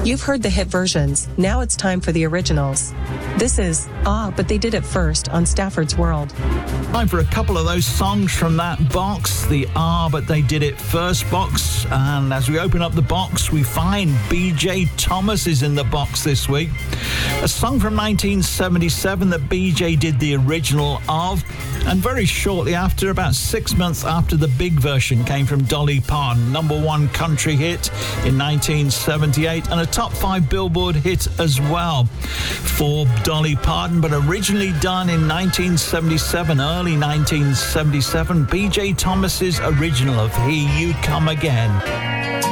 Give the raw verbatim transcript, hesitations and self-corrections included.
You've heard the hit versions. Now it's time for the originals. This is Ah, But They Did It First on Stafford's World. Time for a couple of those songs from that box, the Ah, But They Did It First box. And as we open up the box, we find B J Thomas is in the box this week. A song from nineteen seventy-seven that B J did the original of. And very shortly after, about six months after, the big version came from Dolly Parton. Number one country hit in nineteen seventy-eight and a top five Billboard hit as well for Dolly Parton, but originally done in nineteen seventy-seven, early nineteen seventy-seven, B J Thomas's original of Here You Come Again.